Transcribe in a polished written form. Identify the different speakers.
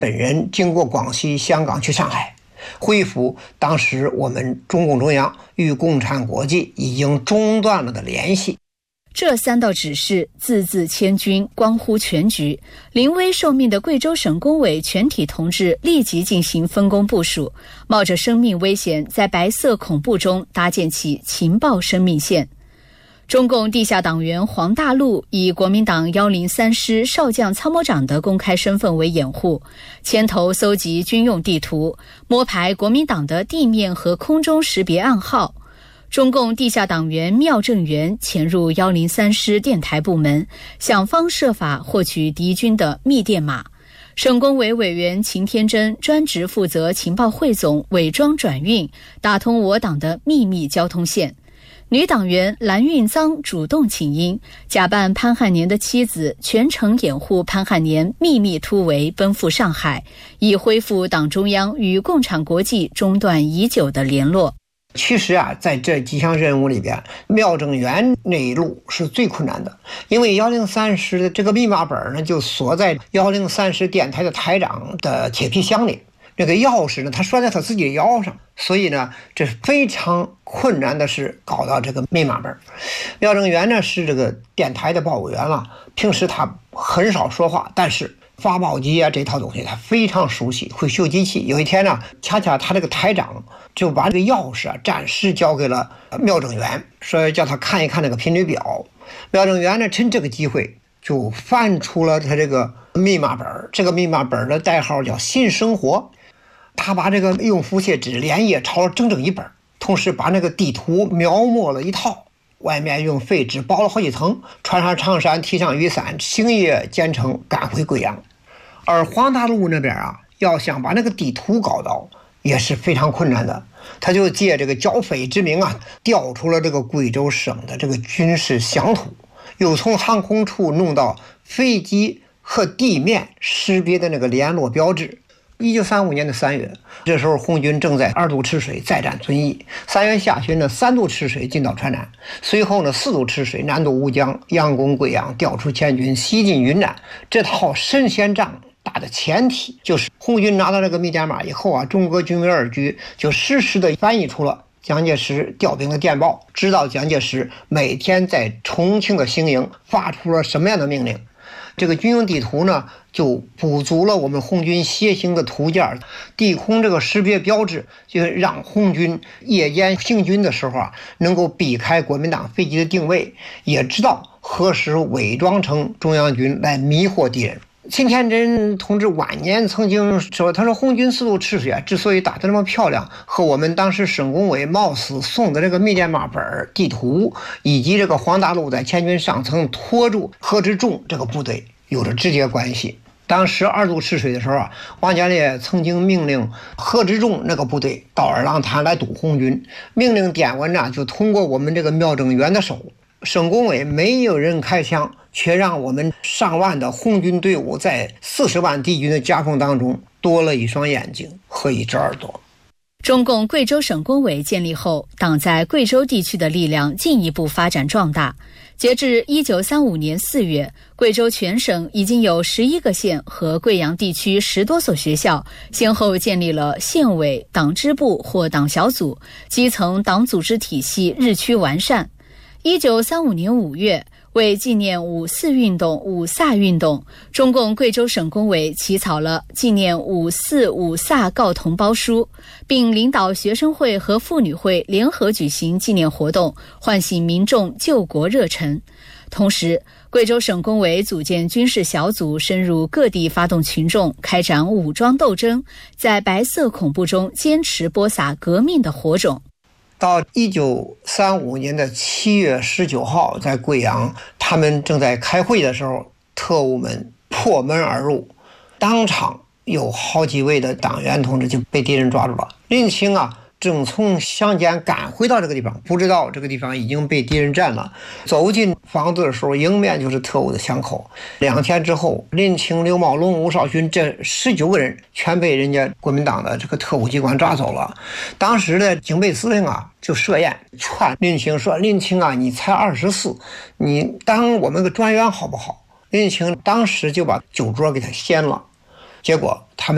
Speaker 1: 本人经过广西、香港去上海，恢复当时我们中共中央与共产国际已经中断了的联系。
Speaker 2: 这3道指示字字千钧，关乎全局。临危受命的贵州省工委全体同志立即进行分工部署，冒着生命危险，在白色恐怖中搭建起情报生命线。中共地下党员黄大陆以国民党103师少将参谋长的公开身份为掩护，牵头搜集军用地图，摸排国民党的地面和空中识别暗号。中共地下党员廖正元潜入103师电台部门，想方设法获取敌军的密电码。省工委委员秦天真专职负责情报汇总、伪装转运，打通我党的秘密交通线。女党员蓝运臧主动请缨，假扮潘汉年的妻子，全程掩护潘汉年秘密突围奔赴上海，以恢复党中央与共产国际中断已久的联络。
Speaker 1: 其实在这几项任务里边，廖正元那一路是最困难的，因为103师的这个密码本呢，就锁在103师电台的台长的铁皮箱里，这个钥匙呢，他拴在他自己的腰上，所以呢，这非常困难的是搞到这个密码本。廖正元呢是这个电台的报务员了，平时他很少说话，但是发报机这套东西他非常熟悉，会修机器。有一天呢，恰恰他这个台长就把这个钥匙暂时交给了廖正元，说叫他看一看那个频率表。廖正元呢趁这个机会就翻出了他这个密码本，这个密码本的代号叫新生活。他把这个用复写纸连夜抄了整整一本，同时把那个地图描摹了一套，外面用废纸包了好几层，穿上长衫，提上雨伞，星夜兼程赶回贵阳。而黄大陆那边要想把那个地图搞到也是非常困难的，他就借这个剿匪之名调出了这个贵州省的这个军事详图，又从航空处弄到飞机和地面识别的那个联络标志。1935年的3月，这时候红军正在2渡赤水再战遵义。3月下旬呢，3渡赤水进到川南，随后呢4渡赤水南渡乌江，佯攻贵阳，调出前军，西进云南。这套神仙仗打的前提就是红军拿到这个密电码以后中国军委2局就实时的翻译出了蒋介石调兵的电报，知道蒋介石每天在重庆的行营发出了什么样的命令。这个军用地图呢，就补足了我们红军楔形的图件，地空这个识别标志，就让红军夜间行军的时候能够避开国民党飞机的定位，也知道何时伪装成中央军来迷惑敌人。秦天真同志晚年曾经说，他说红军4渡赤水之所以打得那么漂亮，和我们当时省工委冒死送的这个密电码本、地图，以及这个黄大陆在前军上层拖住何之仲这个部队有着直接关系。当时2渡赤水的时候王家烈曾经命令何之仲那个部队到二郎滩来堵红军，命令电文就通过我们这个廖正元的手。省工委没有人开枪，却让我们上万的红军队伍在40万敌军的夹缝当中多了一双眼睛和一只耳朵。
Speaker 2: 中共贵州省工委建立后，党在贵州地区的力量进一步发展壮大。截至1935年4月，贵州全省已经有11个县和贵阳地区10多所学校，先后建立了县委、党支部或党小组，基层党组织体系日趋完善。1935年5月，为纪念5·4运动、五卅运动，中共贵州省工委起草了纪念5·4五卅告同胞书，并领导学生会和妇女会联合举行纪念活动，唤醒民众救国热忱。同时，贵州省工委组建军事小组，深入各地发动群众，开展武装斗争，在白色恐怖中坚持播撒革命的火种。
Speaker 1: 到1935年的7月19号，在贵阳，他们正在开会的时候，特务们破门而入，当场有好几位的党员同志就被敌人抓住了。林清正从乡间赶回到这个地方，不知道这个地方已经被敌人占了。走进房子的时候，迎面就是特务的枪口。2天之后，林清、刘茂龙、吴少勋这19个人全被人家国民党的这个特务机关抓走了。当时的警备司令就设宴劝林清说：“林清你才24，你当我们个专员好不好？”林清当时就把酒桌给他掀了，结果他们